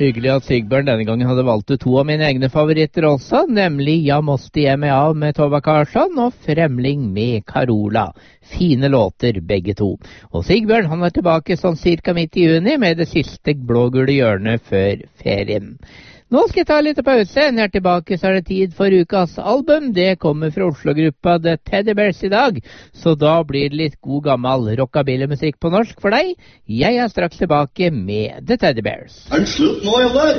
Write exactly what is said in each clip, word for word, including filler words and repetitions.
Hyggelig at Sigbjørn denne gangen hadde valgt ut to av mine egne favoritter også, nemlig Jeg måste ge mig av med Tova Karsson og Fremling med Carola. Fine låter begge to. Og Sigbjørn han er tilbake sånn cirka midt i juni med det siste blågule hjørnet før ferien. Nå skal jeg ta litt pause. Når jeg er tilbake så er det tid for ukas album. Det kommer fra Oslo-gruppa The Teddy Bears i dag, så da blir det litt god gammel rockabilly-musikk på norsk for deg. Jeg er straks tilbake med The Teddy Bears. Er det slutt nå, eller?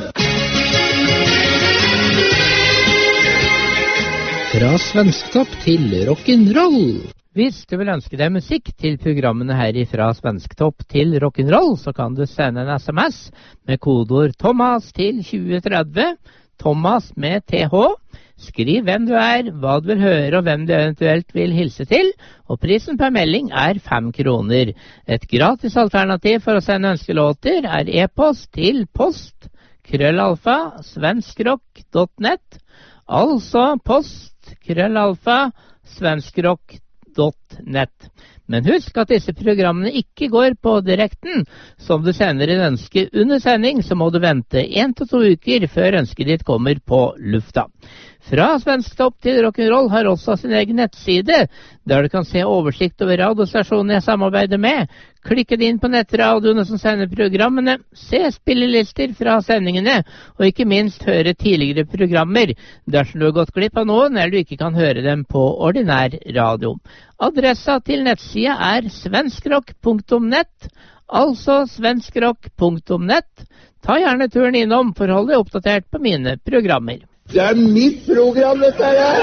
Fra svensktopp til rock'n'roll. Hvis du vil ønske deg musikk til programmene her fra Svensktopp til rock'n'roll, så kan du sende en sms med kodeord Thomas til tjue tretti, Thomas med T H. Skriv hvem du er, hva du vil høre og hvem du eventuelt vil hilse til, og prisen per melding er fem kroner. Et gratis alternativ for å sende ønskelåter er e-post til post, krøllalfa, svenskrock punktum net, altså post, krøllalfa, svenskrock punktum net. Men husk at disse programmene ikke går på direkten. Så om du sender en ønske under sending, så må du vente en til to uker før ønsket ditt kommer på lufta. Fra Svensktopp til rock'n'roll har også sin egen nettside, der du kan se oversikt over radiostasjonene jeg samarbeider med. Klikk inn på nettradioene som sender programmene, se spillelister fra sendingene, og ikke minst høre tidligere programmer, dersom du har gått glipp av noen, eller du ikke kan høre dem på ordinær radio. Adressa til nettsida er svenskrock punktum net, altså svenskrock punktum net. Ta gjerne turen innom for å holde deg oppdatert på mine programmer. Det er mitt program, dette her!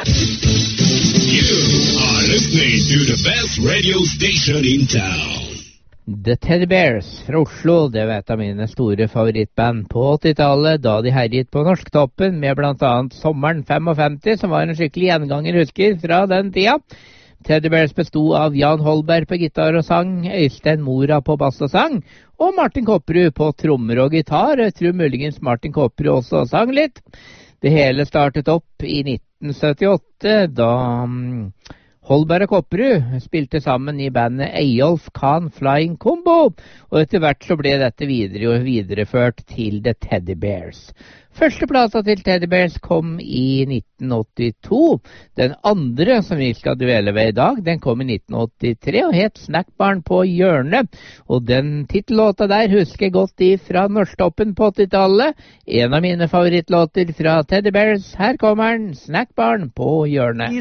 You are listening to the best radio station in town. The Teddy Bears fra Oslo, det var et av mine store favorittband på åttitallet, da de herjet på Norsktoppen med blant annet Sommeren femtifem, som var en skikkelig gjenganger, husker, fra den tida. Teddy Bears bestod av Jan Holberg på gitar og sang, Øystein Mora på bass og sang, og Martin Kopperud på trommer og gitar. Jeg tror muligens Martin Kopperud også sang litt. Det hele startet opp i nitten syttiåtte, da um, Holberg og Kopperud spilte sammen i bandet Eyolf Khan Flying Combo, og etter hvert så ble dette videre og videreført til The Teddy Bears. Første plata til Teddy Bears kom i nitten åttito. Den andre som vi skal duelle ved i dag, den kom i nitten åttitre og het Snackbarn på hjørnet. Og den titellåta der husker jeg godt i fra Norsktoppen på åttitallet. En av mine favorittlåter fra Teddy Bears. Her kommer den, Snackbarn på hjørnet.